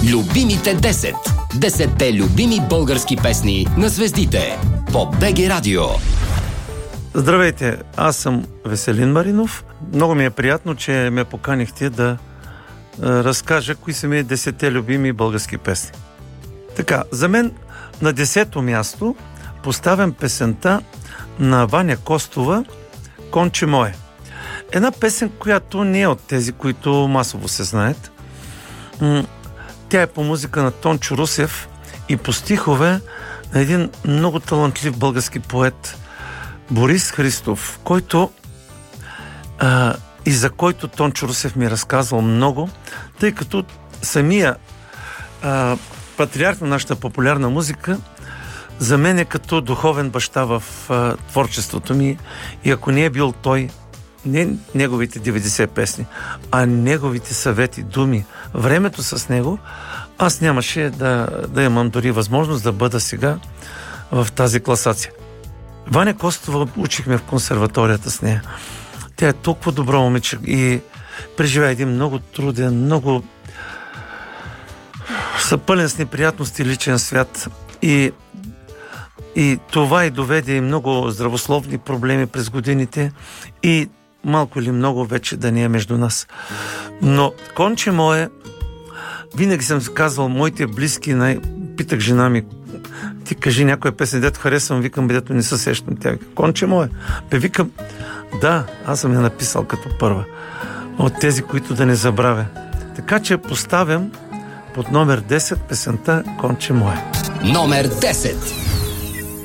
Любимите 10. 10-те любими български песни на звездите по БГ Радио. Здравейте, аз съм Веселин Маринов. Много ми е приятно, че ме поканихте да разкажа кои са ми 10-те любими български песни. Така, за мен на 10-то място поставям песента на Ваня Костова "Конче мое". Една песен, която не е от тези, които масово се знаят. Тя е по музика на Тончо Русев и по стихове на един много талантлив български поет Борис Христов, който и за който Тончо Русев ми е разказвал много, тъй като самия патриарх на нашата популярна музика за мен е като духовен баща в творчеството ми, и ако не е бил той, не неговите 90 песни, а неговите съвети, думи, времето с него, аз нямаше да имам дори възможност да бъда сега в тази класация. Ваня Костова учихме в консерваторията с нея. Тя е толкова добро момиче и преживя един много труден, много съпълен с неприятности личен свят. И това и доведе и много здравословни проблеми през годините и малко или много вече да не е между нас. Но "Конче мое", винаги съм казвал, моите близки, питах жена ми: "Ти кажи някоя песен, дето харесвам", викам, дето не се сещам. Тя вика: "Конче мое". Викам: "Да, аз съм я написал като първа. От тези, които да не забравя". Така че поставям под номер 10 песента "Конче мое". Номер 10.